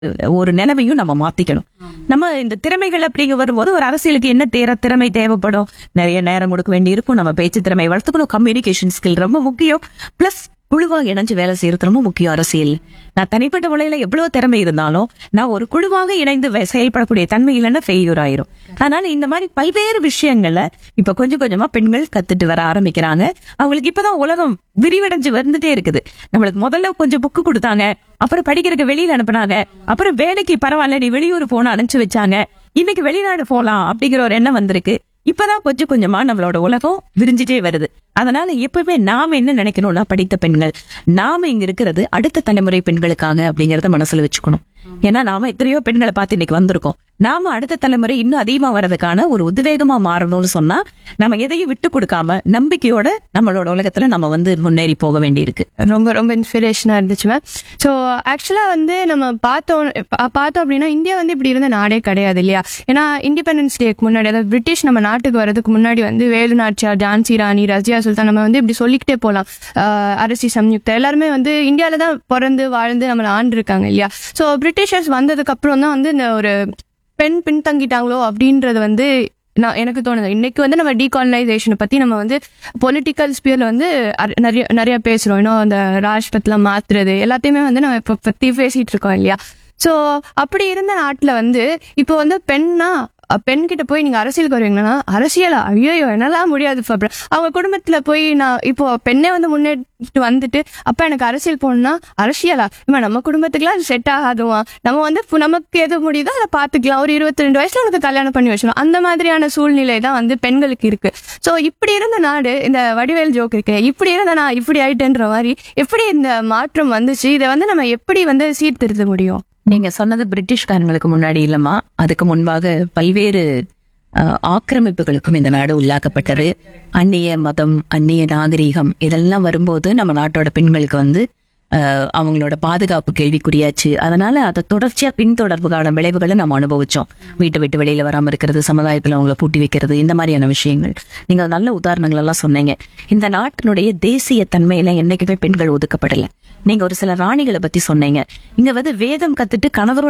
ஒரு நினைவையும் நம்ம மாத்திக்கணும். நம்ம இந்த திறமைகள் அப்படிங்க வரும்போது ஒரு அரசியலுக்கு என்ன திறமை தேவைப்படும், நிறைய நேரம் கொடுக்க வேண்டி இருக்கும். நம்ம பேச்சு திறமை வளர்த்துக்கணும். கம்யூனிகேஷன் ஸ்கில் ரொம்ப முக்கியம். பிளஸ் குழுவா இணைஞ்சு வேலை செய்யறது ரொம்ப முக்கியம் அரசியல். நான் தனிப்பட்ட முறையில எவ்வளவு திறமை இருந்தாலும் நான் ஒரு குழுவாக இணைந்து செயல்படக்கூடிய தன்மை இல்லைன்னா ஃபெயிலியர் ஆயிரும். அதனால இந்த மாதிரி பல்வேறு விஷயங்கள்ல இப்ப கொஞ்சம் கொஞ்சமா பெண்கள் கத்துட்டு வர ஆரம்பிக்கிறாங்க. அவங்களுக்கு இப்பதான் உலகம் விரிவடைஞ்சு வந்துட்டே இருக்குது. நம்மளுக்கு முதல்ல கொஞ்சம் புக்கு கொடுத்தாங்க, அப்புறம் படிக்கிறதுக்கு வெளியில அனுப்புனாங்க, அப்புறம் வேலைக்கு பரவாயில்ல நீ வெளியூர் போன அனுப்பிச்சு வச்சாங்க. இன்னைக்கு வெளிநாடு போலாம் அப்படிங்கிற ஒரு எண்ணம் வந்திருக்கு. இப்பதான் கொஞ்சம் கொஞ்சமா நம்மளோட உலகம் விரிஞ்சிட்டே வருது. அதனால எப்பவுமே நாம என்ன நினைக்கணும்னா, படித்த பெண்கள் நாம இங்க இருக்கிறது அடுத்த தலைமுறை பெண்களுக்காக அப்படிங்கறத மனசுல வச்சுக்கணும். ஏன்னா நாம எத்தனையோ பெண்களை பார்த்து இன்னைக்கு வந்திருக்கோம். நாம அடுத்த தலைமுறை இன்னும் அதிகமா வர்றதுக்கான ஒரு உத்வேகமா மாறணும்னு சொன்னா நம்ம எதையும் விட்டு கொடுக்காம நம்பிக்கையோட நம்மளோட உலகத்துல நம்ம முன்னேறி போக வேண்டி இருக்கு. ரொம்ப ரொம்ப இன்ஸ்பிரேஷனா இருந்துச்சு மேம். ஸோ ஆக்சுவலா நம்ம பார்த்தோம் அப்படின்னா இந்தியா இப்படி இருந்த நாடே கிடையாது இல்லையா? ஏன்னா இண்டிபெண்டன்ஸ் டேக்கு முன்னாடி, அதாவது பிரிட்டிஷ் நம்ம நாட்டுக்கு வர்றதுக்கு முன்னாடி வேலு நாச்சியார், ஜான்சி ராணி, ரஜியா சுல்தான், நம்ம இப்படி சொல்லிக்கிட்டே போலாம். அரசி சம்யுக்தா எல்லாருமே இந்தியாவில தான் பிறந்து வாழ்ந்து நம்மளை ஆண்டு இருக்காங்க இல்லையா? ஸோ பிரிட்டிஷர்ஸ் வந்ததுக்கு அப்புறம் தான் இந்த ஒரு பெண் பின்தங்கிட்டாங்களோ அப்படின்றது நான் எனக்கு தோணுது. இன்னைக்கு நம்ம டீகாலனைசேஷனை பத்தி நம்ம பொலிட்டிக்கல் ஸ்பியர்ல நிறைய நிறைய பேசுறோம். இன்னும் அந்த ராஜ்பத்லாம் மாத்துறது எல்லாத்தையுமே நம்ம இப்ப பத்தி பேசிட்டு இருக்கோம் இல்லையா? சோ அப்படி இருந்த நாட்டுல இப்போ பெண்ணா பெண் கிட்ட போய் நீங்க அரசியலுக்கு வருவீங்கன்னா, அரசியலா ஐயோ என்னெல்லாம் முடியாது. அவங்க குடும்பத்துல போய் நான் இப்போ பெண்ணே முன்னேறிட்டு வந்துட்டு அப்ப எனக்கு அரசியல் போகணும்னா அரசியலா நம்ம குடும்பத்துக்குலாம் அது செட் ஆகாதுவா, நம்ம நமக்கு எது முடியுதோ அதை பாத்துக்கலாம், ஒரு 22 வயசுல உனக்கு கல்யாணம் பண்ணி வச்சிடும், அந்த மாதிரியான சூழ்நிலை தான் பெண்களுக்கு இருக்கு. சோ இப்படி இருந்த நாடு, இந்த வடிவேல் ஜோக் இருக்கு, இப்படி இருந்த நான் இப்படி ஆயிட்டேன்ற மாதிரி எப்படி இந்த மாற்றம் வந்துச்சு, இதை நம்ம எப்படி சீர்திருத்த முடியும்? நீங்க சொன்னது பிரிட்டிஷ்காரங்களுக்கு முன்னாடி இல்லம்மா, அதுக்கு முன்பாக பல்வேறு ஆக்கிரமிப்புகளுக்கும் இந்த நாடு உள்ளாக்கப்பட்டது. அந்நிய மதம், அந்நிய நாகரீகம் இதெல்லாம் வரும்போது நம்ம நாட்டோட பெண்களுக்கு அவங்களோட பாதுகாப்பு கேள்விக்குறியாச்சு. அதனால அதை தொடர்ச்சியா பின்தொடர்புக்கான விளைவுகளை நம்ம அனுபவிச்சோம். வீட்டை விட்டு வெளியில வராம இருக்கிறது, சமுதாயத்துல அவங்களை பூட்டி வைக்கிறது, இந்த மாதிரியான விஷயங்கள். நீங்க நல்ல உதாரணங்கள் எல்லாம் சொன்னீங்க. இந்த நாட்டினுடைய தேசிய தன்மையில என்னைக்குமே பெண்கள் ஒதுக்கப்படல. நீங்க ஒரு சில ராணிகளை பத்தி சொன்னீங்க. இங்க வேதம் கத்துட்டு கணவரோட